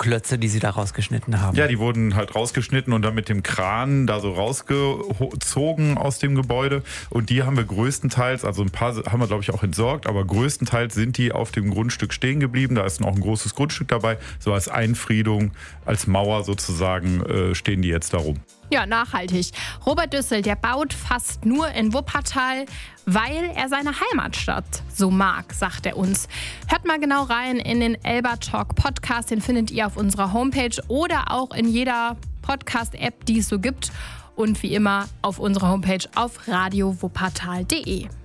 Bauklötze, die Sie da rausgeschnitten haben? Ja, die wurden halt rausgeschnitten und dann mit dem Kran da so rausgezogen aus dem Gebäude. Und die haben wir größtenteils, also ein paar haben wir, glaube ich, auch entsorgt, aber größtenteils sind die auf dem Grundstück stehen geblieben. Da ist noch ein großes Grundstück dabei. So als Einfriedung, als Mauer sozusagen stehen die jetzt da rum. Ja, nachhaltig. Robert Düssel, der baut fast nur in Wuppertal, weil er seine Heimatstadt so mag, sagt er uns. Hört mal genau rein in den Elba Talk Podcast, den findet ihr auf unserer Homepage oder auch in jeder Podcast-App, die es so gibt. Und wie immer auf unserer Homepage auf radiowuppertal.de.